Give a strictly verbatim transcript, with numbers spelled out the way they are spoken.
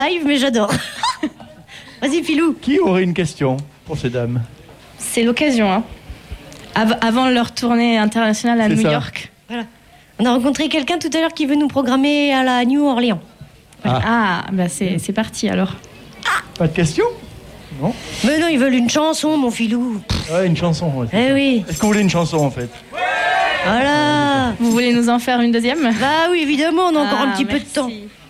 live, mais j'adore. Vas-y, Philou. Qui aurait une question pour ces dames? C'est l'occasion, hein. Av- avant leur tournée internationale à C'est New ça. York. Voilà. On a rencontré quelqu'un tout à l'heure qui veut nous programmer à la New Orleans. Ah. Ah, bah c'est, c'est parti alors. Pas de question? Non? Mais non, ils veulent une chanson, mon Philou. Ouais, une chanson. Ouais, c'est Eh ça. oui. Est-ce que vous voulez une chanson en fait? Voilà. Vous voulez nous en faire une deuxième? Bah oui, évidemment, on a encore Ah, un petit peu de merci. temps.